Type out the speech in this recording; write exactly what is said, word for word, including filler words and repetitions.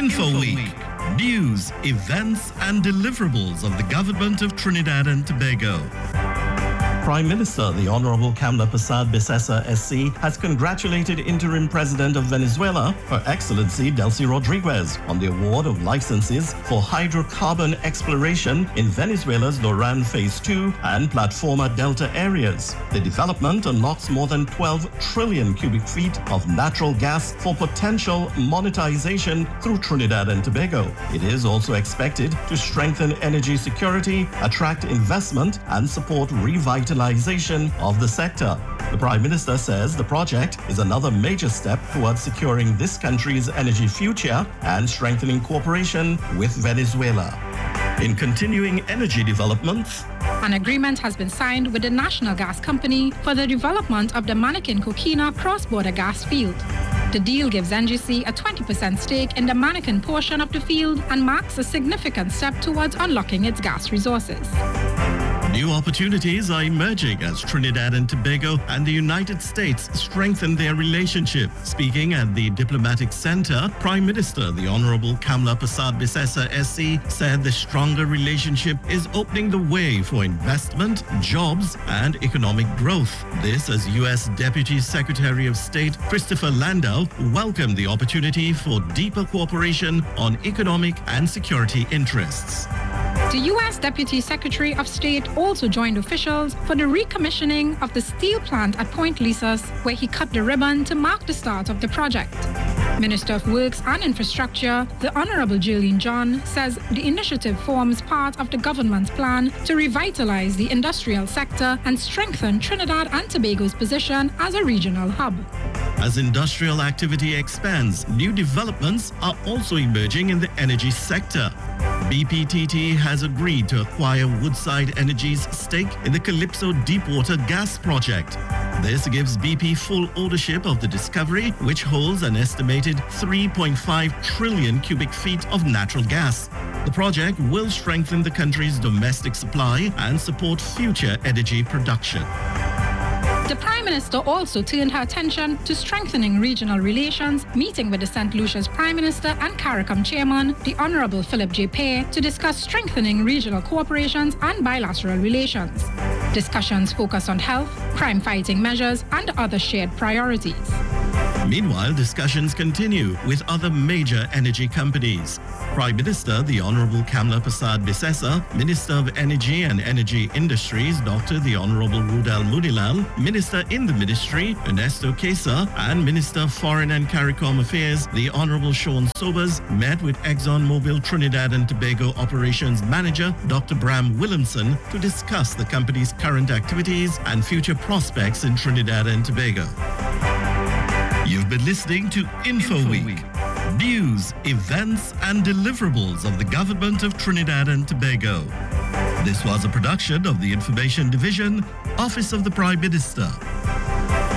Info Week. News, events and deliverables of the government of Trinidad and Tobago. Prime Minister, the Honorable Kamla Persad-Bissessar S C, has congratulated Interim President of Venezuela, Her Excellency Delcy Rodriguez, on the award of licenses for hydrocarbon exploration in Venezuela's Loran Phase two and Platforma Delta areas. The development unlocks more than twelve trillion cubic feet of natural gas for potential monetization through Trinidad and Tobago. It is also expected to strengthen energy security, attract investment, and support revitalization of the sector. The Prime Minister says the project is another major step towards securing this country's energy future and strengthening cooperation with Venezuela. In continuing energy developments, an agreement has been signed with the National Gas Company for the development of the Manikin-Coquina cross-border gas field. The deal gives N G C a twenty percent stake in the Manikin portion of the field and marks a significant step towards unlocking its gas resources. New opportunities are emerging as Trinidad and Tobago and the United States strengthen their relationship. Speaking at the Diplomatic Center, Prime Minister, the Honorable Kamla Persad-Bissessar S C, said the stronger relationship is opening the way for investment, jobs, and economic growth. This as U S Deputy Secretary of State Christopher Landau welcomed the opportunity for deeper cooperation on economic and security interests. The U S Deputy Secretary of State also joined officials for the recommissioning of the steel plant at Point Lisas, where he cut the ribbon to mark the start of the project. Minister of Works and Infrastructure, the Honorable Jolene John, says the initiative forms part of the government's plan to revitalize the industrial sector and strengthen Trinidad and Tobago's position as a regional hub. As industrial activity expands, new developments are also emerging in the energy sector. B P T T has agreed to acquire Woodside Energy's stake in the Calypso Deepwater Gas Project. This gives B P full ownership of the discovery, which holds an estimated three point five trillion cubic feet of natural gas. The project will strengthen the country's domestic supply and support future energy production. The Prime Minister also turned her attention to strengthening regional relations, meeting with the Saint Lucia's Prime Minister and CARICOM Chairman, the Honorable Philip J. Pear, to discuss strengthening regional cooperations and bilateral relations. Discussions focus on health, crime-fighting measures, and other shared priorities. Meanwhile, discussions continue with other major energy companies. Prime Minister, the Honorable Kamla Persad-Bissessar, Minister of Energy and Energy Industries, Doctor the Honorable Rudal Munilam, Minister in the Ministry, Ernesto Quesa, and Minister of Foreign and CARICOM Affairs, the Honorable Sean Sobers, met with ExxonMobil Trinidad and Tobago Operations Manager, Doctor Bram Williamson, to discuss the company's current activities and future prospects in Trinidad and Tobago. You've been listening to Info Week. News, events and deliverables of the government of Trinidad and Tobago. This was a production of the Information Division, Office of the Prime Minister.